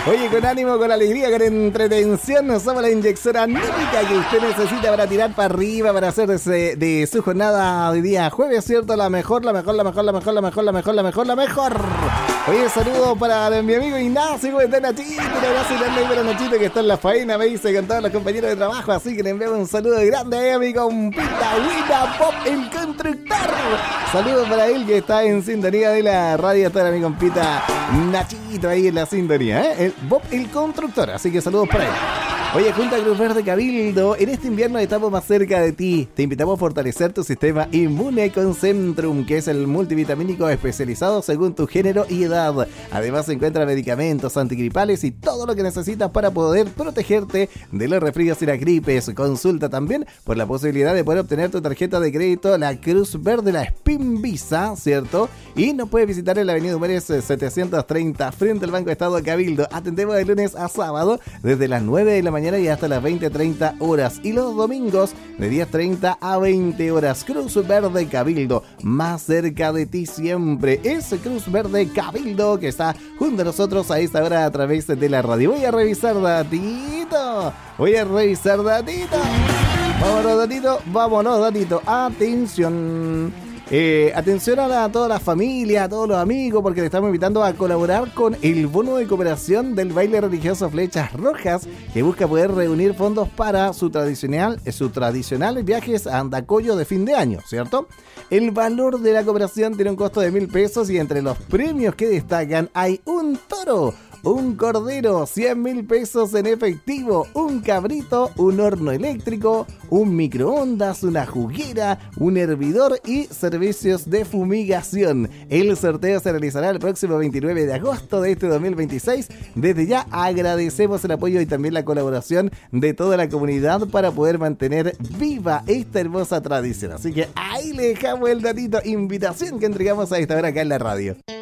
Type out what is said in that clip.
Oye, con ánimo, con alegría, con entretención, somos la inyección anímica que usted necesita para tirar para arriba, para hacer de su jornada de día jueves, ¿cierto? La mejor. Oye, saludos para mi amigo Ignacio, ¿cómo está Nachito? Un abrazo grande para Nachito que está en la faena, me dice, con todos los compañeros de trabajo, así que le enviamos un saludo grande a mi compita Wina Pop, el constructor. Saludos para él que está en sintonía de la radio, está mi compita Nachito ahí en la sintonía, el Bob el constructor, así que saludos para él. Oye, Junta Cruz Verde Cabildo, en este invierno estamos más cerca de ti. Te invitamos a fortalecer tu sistema inmune con Centrum, que es el multivitamínico especializado según tu género y edad. Además se encuentran medicamentos antigripales y todo lo que necesitas para poder protegerte de los resfríos y las gripes. Consulta también por la posibilidad de poder obtener tu tarjeta de crédito, la Cruz Verde, la Spin Visa, ¿cierto? Y nos puedes visitar en la avenida Humores 730, frente al Banco Estado de Cabildo. Atendemos de lunes a sábado, desde las 9 de la mañana y hasta las 20:30 horas, y los domingos de 10:30 a 20 horas. Cruz Verde Cabildo, más cerca de ti siempre. Es Cruz Verde Cabildo que está junto a nosotros a esta hora a través de la radio. Voy a revisar datito. Vámonos datito. Atención. Atención a toda la familia, a todos los amigos, porque le estamos invitando a colaborar con el bono de cooperación del baile religioso Flechas Rojas, que busca poder reunir fondos para su tradicional viajes a Andacollo de fin de año, ¿cierto? El valor de la cooperación tiene un costo de 1.000 pesos y entre los premios que destacan hay un toro, un cordero, 100.000 pesos en efectivo, un cabrito, un horno eléctrico, un microondas, una juguera, un hervidor y servicios de fumigación. El sorteo se realizará el próximo 29 de agosto de este 2026. Desde ya agradecemos el apoyo y también la colaboración de toda la comunidad para poder mantener viva esta hermosa tradición. Así que ahí le dejamos el datito, invitación que entregamos a esta hora acá en la radio.